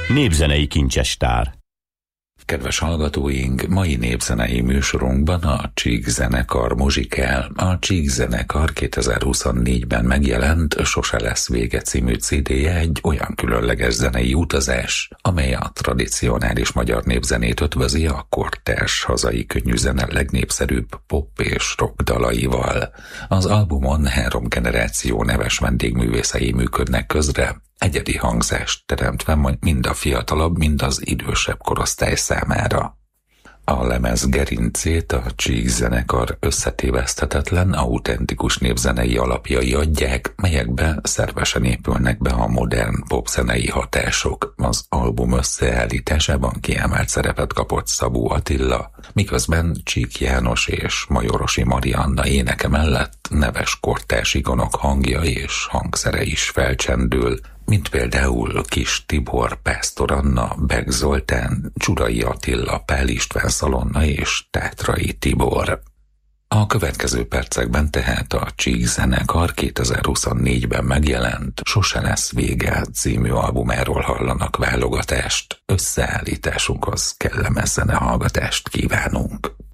Népzenei kincsestár. Kedves hallgatóink, mai népzenei műsorunkban a Csík zenekar muzsikál. A Csík zenekar 2024-ben megjelent Sose lesz vége című CD-je egy olyan különleges zenei utazás, amely a tradicionális magyar népzenét ötvözi a kortárs hazai könnyűzene legnépszerűbb pop és rock dalaival. Az albumon 3 generáció neves vendégművészei működnek közre, egyedi hangzást teremtve mind a fiatalabb, mind az idősebb korosztály számára. A lemez gerincét a Csík zenekar összetéveszthetetlen, autentikus népzenei alapjai adják, melyekbe szervesen épülnek be a modern popzenei hatások. Az album összeállításában kiemelt szerepet kapott Szabó Attila, miközben Csík János és Majorosi Marianna éneke mellett neves kortárs ikonok hangja és hangszere is felcsendül, mint például Kis Tibor, Pásztor Anna, Bek Zoltán, Csurai Attila, Pál István Szalonna és Tátrai Tibor. A következő percekben tehát a Csík zenekar 2024-ben megjelent Sose lesz vége című albumáról hallanak válogatást. Összeállításunkhoz kellemes zenehallgatást kívánunk.